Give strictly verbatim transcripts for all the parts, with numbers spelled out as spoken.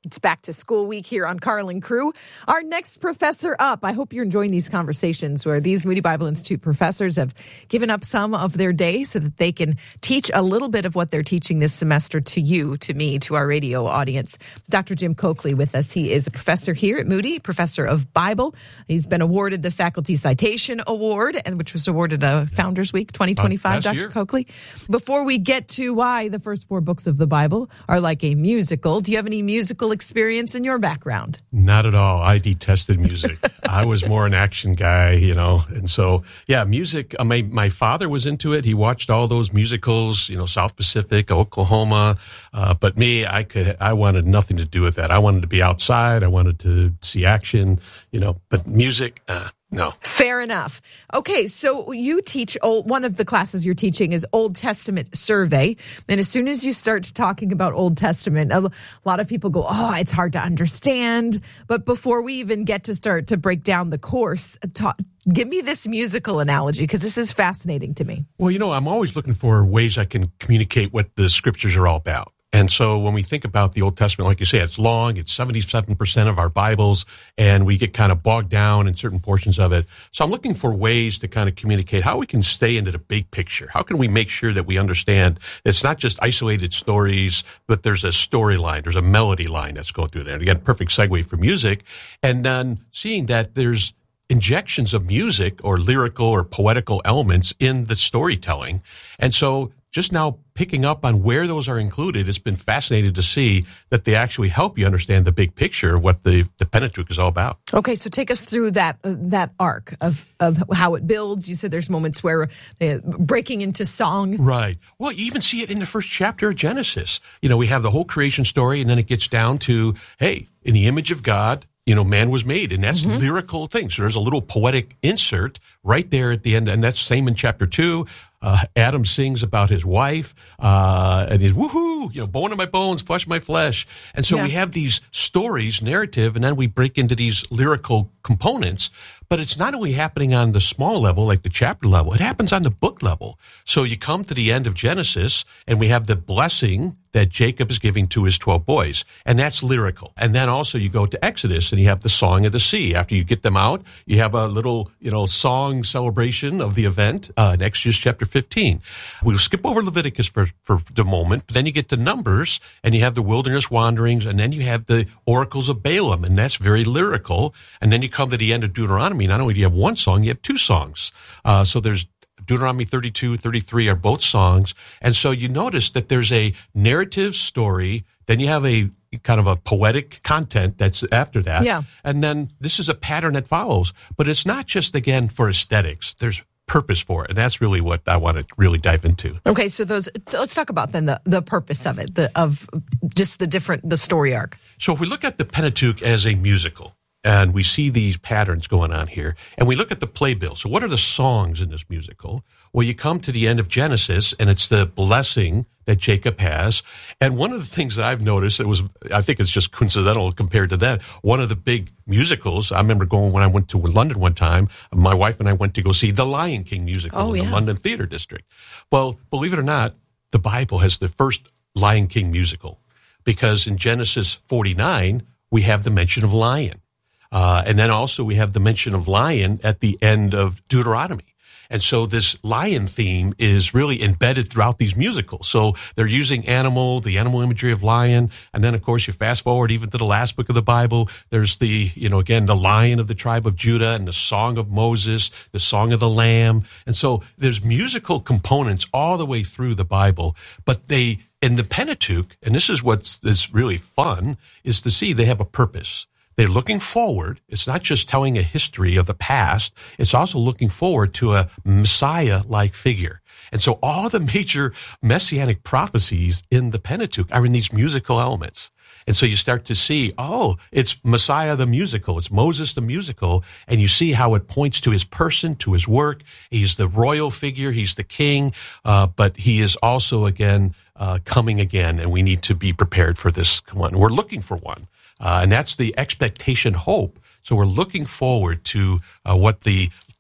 It's back to school week here on Carl and Crew. Our next professor up. I hope you're enjoying these conversations where these Moody Bible Institute professors have given up some of their day so that they can teach a little bit of what they're teaching this semester to you, to me, to our radio audience. Doctor Jim Coakley with us. He is a professor here at Moody, professor of Bible. He's been awarded the Faculty Citation Award, and which was awarded a Founders Week twenty twenty-five, uh, Doctor Year. Coakley. Before we get to why the first four books of the Bible are like a musical, do you have any musical experience in your background? Not at all. I detested music. I was more an action guy, you know, and so, yeah, music, uh, my, my father was into it. He watched all those musicals, you know, South Pacific, Oklahoma, uh, but me, I could, I wanted nothing to do with that. I wanted to be outside. I wanted to see action, you know, but music, uh, no. Fair enough. Okay, so you teach, old, one of the classes you're teaching is Old Testament survey. And as soon as you start talking about Old Testament, a lot of people go, oh, it's hard to understand. But before we even get to start to break down the course, ta- give me this musical analogy, because this is fascinating to me. Well, you know, I'm always looking for ways I can communicate what the scriptures are all about. And so when we think about the Old Testament, like you say, it's long, it's seventy-seven percent of our Bibles, and we get kind of bogged down in certain portions of it. So I'm looking for ways to kind of communicate how we can stay into the big picture. How can we make sure that we understand it's not just isolated stories, but there's a storyline, there's a melody line that's going through there. And again, perfect segue for music. And then seeing that there's injections of music or lyrical or poetical elements in the storytelling. And so just now picking up on where those are included, it's been fascinating to see that they actually help you understand the big picture of what the, the Pentateuch is all about. Okay, so take us through that uh, that arc of, of how it builds. You said there's moments where uh, breaking into song. Right. Well, you even see it in the first chapter of Genesis. You know, we have the whole creation story, and then it gets down to, hey, in the image of God, you know, man was made, and that's mm-hmm. lyrical thing. So there's a little poetic insert right there at the end, and that's same in chapter two. Uh, Adam sings about his wife, uh, and he's woohoo, you know, bone of my bones, flesh of my flesh. And so yeah. we have these stories, narrative, and then we break into these lyrical components. But it's not only happening on the small level, like the chapter level, it happens on the book level. So you come to the end of Genesis, and we have the blessing that Jacob is giving to his twelve boys, and that's lyrical. And then also you go to Exodus, and you have the Song of the Sea. After you get them out, you have a little, you know, song celebration of the event uh, in Exodus chapter fifteen. We'll skip over Leviticus for, for the moment, but then you get to Numbers, and you have the wilderness wanderings, and then you have the oracles of Balaam, and that's very lyrical. And then you come to the end of Deuteronomy. Not only do you have one song, you have two songs. Uh, so there's Deuteronomy thirty-two, thirty-three are both songs. And so you notice that there's a narrative story, then you have a kind of a poetic content that's after that. Yeah. And then this is a pattern that follows. But it's not just, again, for aesthetics. There's purpose for it. And that's really what I want to really dive into. Okay, so those, let's talk about then the, the purpose of it, the, of just the different, the story arc. So if we look at the Pentateuch as a musical, and we see these patterns going on here, and we look at the playbill. So what are the songs in this musical? Well, you come to the end of Genesis, and it's the blessing that Jacob has. And one of the things that I've noticed, it was, I think it's just coincidental compared to that, one of the big musicals, I remember going when I went to London one time, my wife and I went to go see the Lion King musical oh, in yeah. the London Theatre District. Well, believe it or not, the Bible has the first Lion King musical, because in Genesis forty-nine, we have the mention of lion. Uh, and then also we have the mention of lion at the end of Deuteronomy. And so this lion theme is really embedded throughout these musicals. So they're using animal, the animal imagery of lion. And then, of course, you fast forward even to the last book of the Bible. There's the, you know, again, the lion of the tribe of Judah and the song of Moses, the song of the lamb. And so there's musical components all the way through the Bible. But they, in the Pentateuch, and this is what's is really fun, is to see they have a purpose. They're looking forward. It's not just telling a history of the past. It's also looking forward to a Messiah-like figure. And so all the major messianic prophecies in the Pentateuch are in these musical elements. And so you start to see, oh, it's Messiah the musical, it's Moses the musical, and you see how it points to his person, to his work. He's the royal figure, he's the king, uh, but he is also, again, uh, coming again, and we need to be prepared for this one. We're looking for one. Uh, and that's the expectation hope. So we're looking forward to uh, what the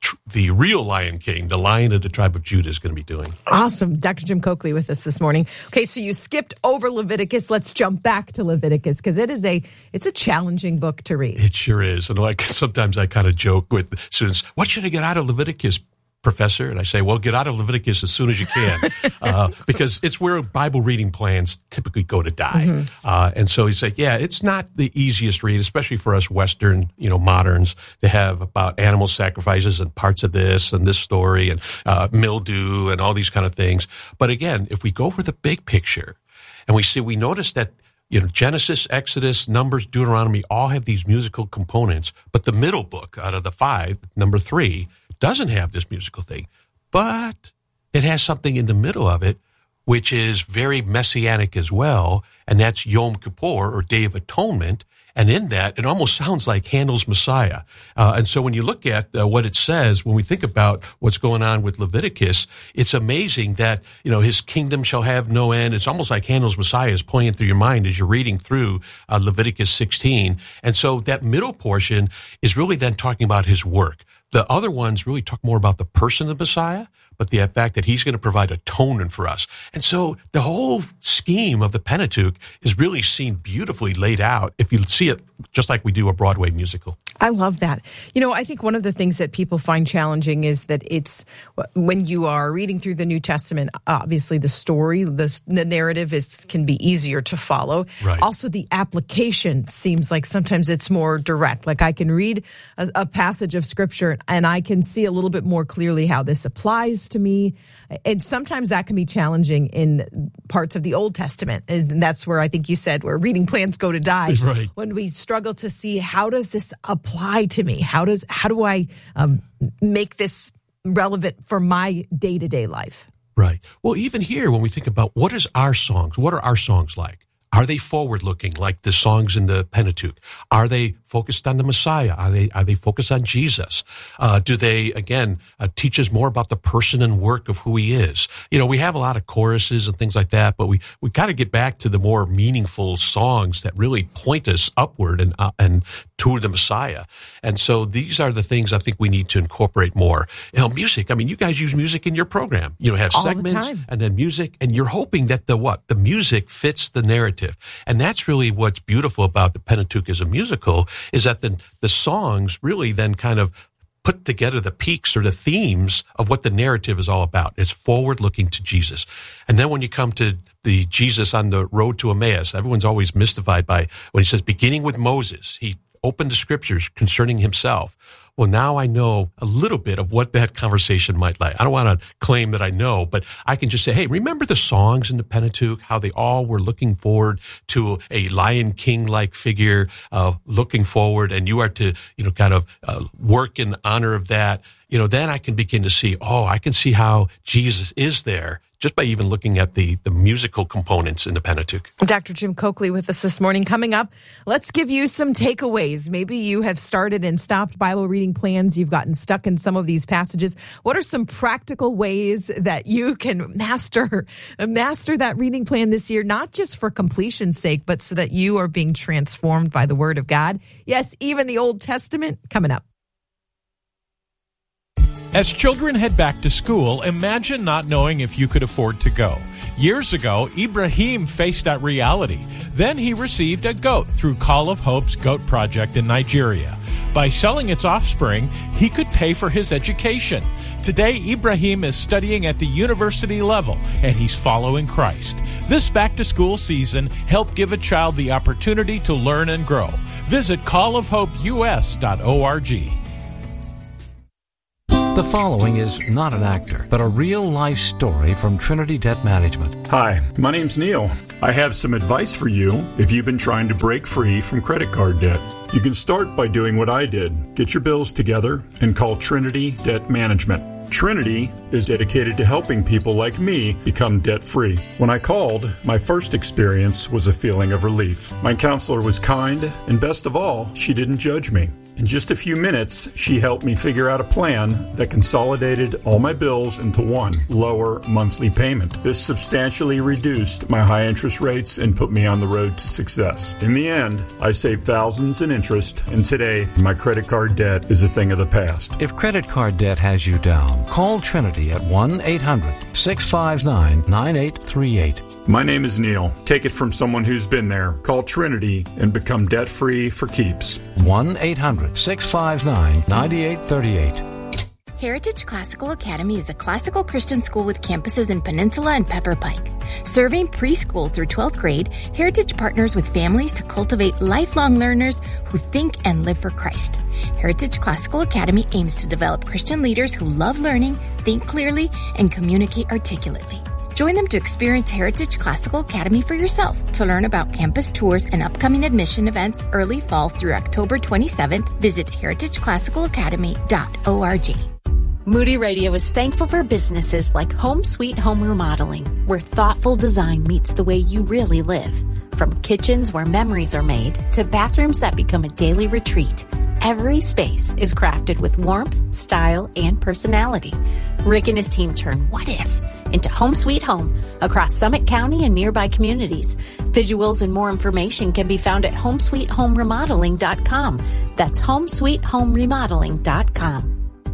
tr- the real Lion King, the Lion of the tribe of Judah, is going to be doing. Awesome. Doctor Jim Coakley with us this morning. Okay, so you skipped over Leviticus. Let's jump back to Leviticus because it is a it's a challenging book to read. It sure is. And like sometimes I kind of joke with students, what should I get out of Leviticus, Professor? And I say, well, get out of Leviticus as soon as you can, uh, because it's where Bible reading plans typically go to die. Mm-hmm. Uh, and so he's like, yeah, it's not the easiest read, especially for us Western, you know, moderns to have about animal sacrifices and parts of this and this story and uh, mildew and all these kind of things. But again, if we go for the big picture and we see, we notice that, you know, Genesis, Exodus, Numbers, Deuteronomy all have these musical components, but the middle book out of the five, number three, doesn't have this musical thing, but it has something in the middle of it, which is very messianic as well, and that's Yom Kippur, or Day of Atonement, and in that, it almost sounds like Handel's Messiah. Uh, and so when you look at uh, what it says, when we think about what's going on with Leviticus, it's amazing that, you know, his kingdom shall have no end. It's almost like Handel's Messiah is playing through your mind as you're reading through uh, Leviticus sixteen. And so that middle portion is really then talking about his work. The other ones really talk more about the person of the Messiah, but the fact that he's going to provide atonement for us. And so the whole scheme of the Pentateuch is really seen beautifully laid out if you see it just like we do a Broadway musical. I love that. You know, I think one of the things that people find challenging is that it's when you are reading through the New Testament, obviously the story, the, the narrative is can be easier to follow. Right. Also, the application seems like sometimes it's more direct. Like I can read a, a passage of Scripture and I can see a little bit more clearly how this applies to me. And sometimes that can be challenging in parts of the Old Testament. And that's where I think you said where reading plans go to die. Right. When we struggle to see how does this apply to me? How does how do I um, make this relevant for my day-to-day life? Right. Well, even here, when we think about what is our songs, what are our songs like? Are they forward-looking like the songs in the Pentateuch? Are they focused on the Messiah? Are they are they focused on Jesus? Uh, do they, again, uh, teach us more about the person and work of who he is? You know, we have a lot of choruses and things like that, but we, we got to get back to the more meaningful songs that really point us upward and uh, and to the Messiah. And so these are the things I think we need to incorporate more. You know, music, I mean, you guys use music in your program. You know, have all segments the time. And then music, and you're hoping that the what? The music fits the narrative. And that's really what's beautiful about the Pentateuch as a musical, is that the the songs really then kind of put together the peaks or the themes of what the narrative is all about. It's forward-looking to Jesus. And then when you come to the Jesus on the road to Emmaus, everyone's always mystified by when he says, beginning with Moses, he opened the Scriptures concerning himself. Well, now I know a little bit of what that conversation might like. I don't want to claim that I know, but I can just say, hey, remember the songs in the Pentateuch, how they all were looking forward to a Lion King-like figure, uh, looking forward, and you are to, you know, kind of uh, work in honor of that. You know, then I can begin to see, oh, I can see how Jesus is there just by even looking at the, the musical components in the Pentateuch. Doctor Jim Coakley with us this morning. Coming up, let's give you some takeaways. Maybe you have started and stopped Bible reading plans. You've gotten stuck in some of these passages. What are some practical ways that you can master, master that reading plan this year, not just for completion's sake, but so that you are being transformed by the Word of God? Yes, even the Old Testament. Coming up. As children head back to school, imagine not knowing if you could afford to go. Years ago, Ibrahim faced that reality. Then he received a goat through Call of Hope's Goat Project in Nigeria. By selling its offspring, he could pay for his education. Today, Ibrahim is studying at the university level, and he's following Christ. This back-to-school season, help give a child the opportunity to learn and grow. Visit call of hope u s dot org. The following is not an actor, but a real-life story from Trinity Debt Management. Hi, my name's Neil. I have some advice for you if you've been trying to break free from credit card debt. You can start by doing what I did. Get your bills together and call Trinity Debt Management. Trinity is dedicated to helping people like me become debt-free. When I called, my first experience was a feeling of relief. My counselor was kind, and best of all, she didn't judge me. In just a few minutes, she helped me figure out a plan that consolidated all my bills into one lower monthly payment. This substantially reduced my high interest rates and put me on the road to success. In the end, I saved thousands in interest, and today my credit card debt is a thing of the past. If credit card debt has you down, call Trinity at one eight hundred six five nine nine eight three eight. My name is Neil. Take it from someone who's been there. Call Trinity and become debt-free for keeps. one eight hundred six five nine nine eight three eight. Heritage Classical Academy is a classical Christian school with campuses in Peninsula and Pepper Pike. Serving preschool through twelfth grade, Heritage partners with families to cultivate lifelong learners who think and live for Christ. Heritage Classical Academy aims to develop Christian leaders who love learning, think clearly, and communicate articulately. Join them to experience Heritage Classical Academy for yourself. To learn about campus tours and upcoming admission events early fall through October twenty-seventh, visit heritage classical academy dot org. Moody Radio is thankful for businesses like Home Sweet Home Remodeling, where thoughtful design meets the way you really live. From kitchens where memories are made to bathrooms that become a daily retreat, every space is crafted with warmth, style, and personality. Rick and his team turn what if into Home Sweet Home across Summit County and nearby communities. Visuals and more information can be found at home sweet home remodeling dot com. That's home sweet home remodeling dot com.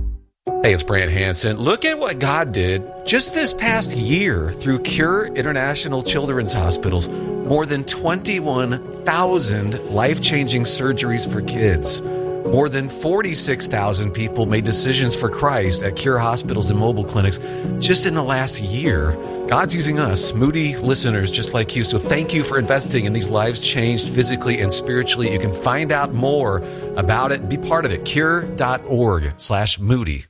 Hey, it's Brant Hansen. Look at what God did just this past year through Cure International Children's Hospitals. More than twenty-one thousand life-changing surgeries for kids. More than forty-six thousand people made decisions for Christ at Cure hospitals and mobile clinics just in the last year. God's using us, Moody listeners just like you. So thank you for investing in these lives changed physically and spiritually. You can find out more about it and be part of it. Cure.org slash Moody.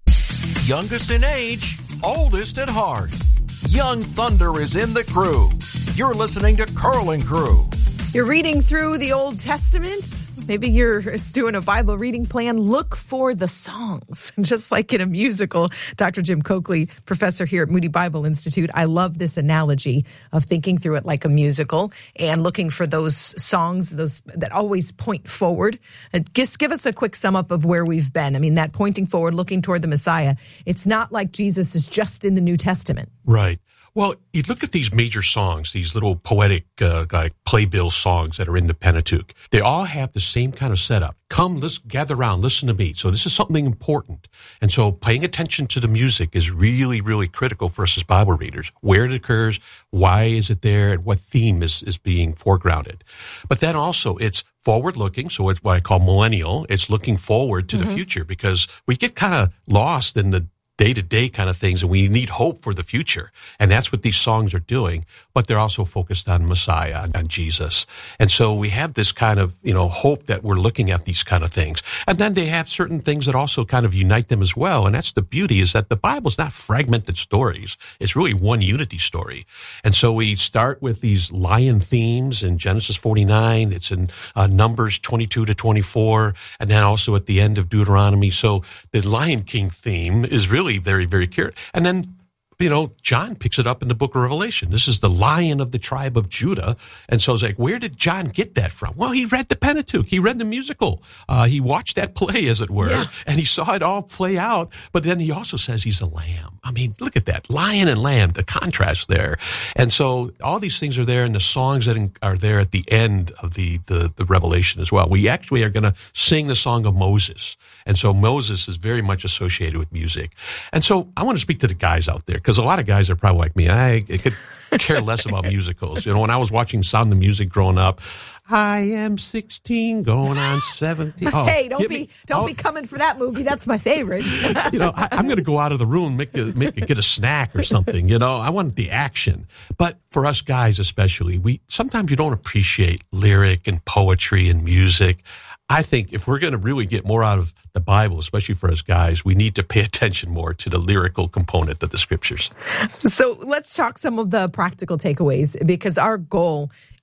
Youngest in age, oldest at heart. Young Thunder is in the crew. You're listening to Curling Crew. You're reading through the Old Testament. Maybe you're doing a Bible reading plan. Look for the songs, just like in a musical. Doctor Jim Coakley, professor here at Moody Bible Institute. I love this analogy of thinking through it like a musical and looking for those songs, those that always point forward. Just give us a quick sum up of where we've been. I mean, that pointing forward, looking toward the Messiah. It's not like Jesus is just in the New Testament. Right. Well, you look at these major songs, these little poetic uh, like playbill songs that are in the Pentateuch. They all have the same kind of setup. Come, let's gather around, listen to me. So this is something important. And so paying attention to the music is really, really critical for us as Bible readers. Where it occurs, why is it there, and what theme is, is being foregrounded. But then also it's forward-looking, so it's what I call millennial. It's looking forward to mm-hmm. the future, because we get kind of lost in the day-to-day kind of things, and we need hope for the future. And that's what these songs are doing, but they're also focused on Messiah, on Jesus. And so we have this kind of, you know, hope that we're looking at these kind of things. And then they have certain things that also kind of unite them as well. And that's the beauty, is that the Bible's not fragmented stories. It's really one unity story. And so we start with these lion themes in Genesis forty-nine. It's in uh, Numbers twenty-two to twenty-four. And then also at the end of Deuteronomy. So the Lion King theme is really very, very clear. And then, you know, John picks it up in the book of Revelation. This is the Lion of the tribe of Judah. And so it's like, where did John get that from? Well, he read the Pentateuch. He read the musical. Uh, he watched that play, as it were, yeah. and he saw it all play out. But then he also says he's a lamb. I mean, look at that. Lion and lamb, the contrast there. And so all these things are there, and the songs that are there at the end of the, the, the Revelation as well. We actually are going to sing the song of Moses. And so Moses is very much associated with music. And so I want to speak to the guys out there, because a lot of guys are probably like me. I, I could care less about musicals. You know, when I was watching Sound of Music growing up, I am sixteen, going on seventeen. Oh, hey, don't be me, don't oh, be coming for that movie. That's my favorite. You know, I, I'm going to go out of the room, make a, make a, get a snack or something. You know, I want the action. But for us guys, especially, we sometimes you don't appreciate lyric and poetry and music. I think if we're going to really get more out of the Bible, especially for us guys, we need to pay attention more to the lyrical component of the scriptures. So let's talk some of the practical takeaways, because our goal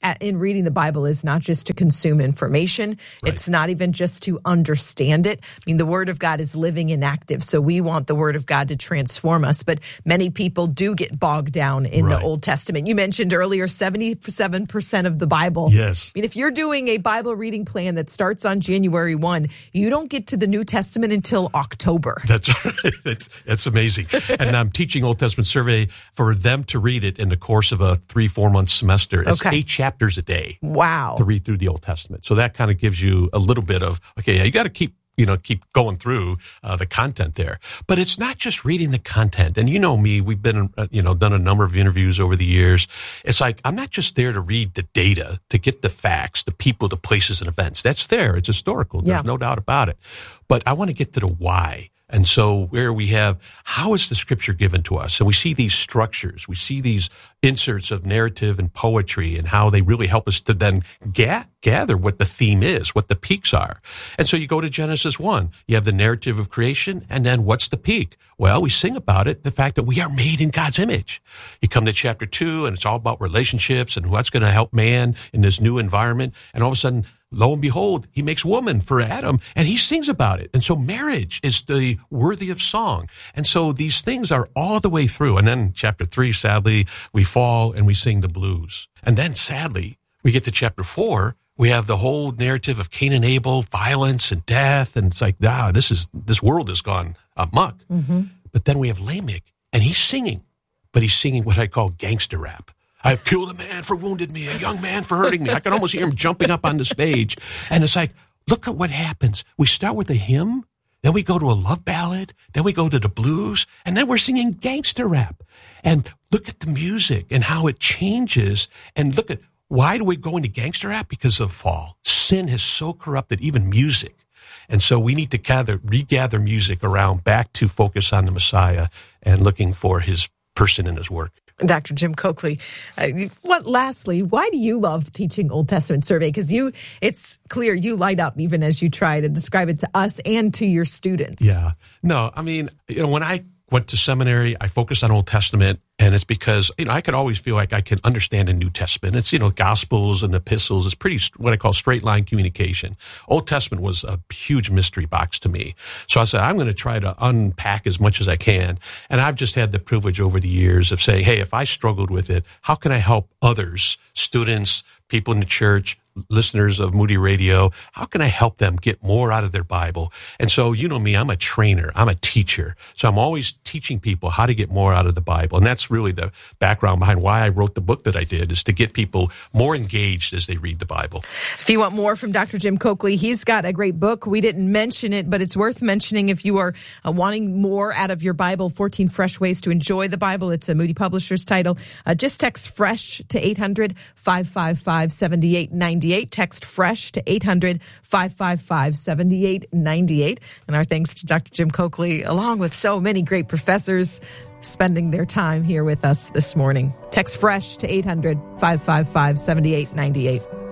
in reading the Bible is not just to consume information. Right. It's not even just to understand it. I mean, the Word of God is living and active, so we want the Word of God to transform us. But many people do get bogged down in right. the Old Testament. You mentioned earlier seventy-seven percent of the Bible. Yes. I mean, if you're doing a Bible reading plan that starts on January first, you don't get to the New Testament until October. That's right. That's, that's amazing. And I'm teaching Old Testament survey for them to read it in the course of a three, four month semester. It's okay. eight chapters a day. Wow. To read through the Old Testament. So that kind of gives you a little bit of, okay, yeah, you got to keep you know, keep going through uh, the content there. But it's not just reading the content. And you know me, we've been, uh, you know, done a number of interviews over the years. It's like, I'm not just there to read the data, to get the facts, the people, the places and events. That's there. It's historical. There's yeah. no doubt about it. But I want to get to the why. And so where we have, how is the scripture given to us? And we see these structures. We see these inserts of narrative and poetry and how they really help us to then ga- gather what the theme is, what the peaks are. And so you go to Genesis one. You have the narrative of creation, and then what's the peak? Well, we sing about it, the fact that we are made in God's image. You come to chapter two, and it's all about relationships and what's going to help man in this new environment. And all of a sudden, lo and behold, he makes woman for Adam, and he sings about it. And so marriage is the worthy of song. And so these things are all the way through. And then chapter three, sadly, we fall and we sing the blues. And then sadly, we get to chapter four. We have the whole narrative of Cain and Abel, violence and death. And it's like, ah, this is, this world has gone amok. Mm-hmm. But then we have Lamech, and he's singing, but he's singing what I call gangster rap. I've killed a man for wounded me, a young man for hurting me. I can almost hear him jumping up on the stage. And it's like, look at what happens. We start with a hymn, then we go to a love ballad, then we go to the blues, and then we're singing gangster rap. And look at the music and how it changes. And look at, why do we go into gangster rap? Because of the fall. Sin has so corrupted even music. And so we need to gather, regather music around, back to focus on the Messiah and looking for his person and his work. Doctor Jim Coakley, uh, what, lastly, why do you love teaching Old Testament survey? Because you, it's clear you light up even as you try to describe it to us and to your students. Yeah. No, I mean, you know, when I went to seminary, I focused on Old Testament, and it's because, you know, I could always feel like I can understand a New Testament. It's, you know, Gospels and epistles. It's pretty, what I call straight line communication. Old Testament was a huge mystery box to me. So I said, I'm going to try to unpack as much as I can. And I've just had the privilege over the years of saying, hey, if I struggled with it, how can I help others, students, people in the church, listeners of Moody Radio, how can I help them get more out of their Bible? And so, you know me, I'm a trainer, I'm a teacher. So I'm always teaching people how to get more out of the Bible. And that's really the background behind why I wrote the book that I did, is to get people more engaged as they read the Bible. If you want more from Doctor Jim Coakley, he's got a great book. We didn't mention it, but it's worth mentioning if you are uh, wanting more out of your Bible, fourteen Fresh Ways to Enjoy the Bible. It's a Moody Publishers title. Uh, just text FRESH to eight hundred, five five five, seven eight nine eight. Text FRESH to eight hundred, five five five, seven eight nine eight. And our thanks to Doctor Jim Coakley, along with so many great professors spending their time here with us this morning. Text FRESH to eight hundred, five five five, seven eight nine eight.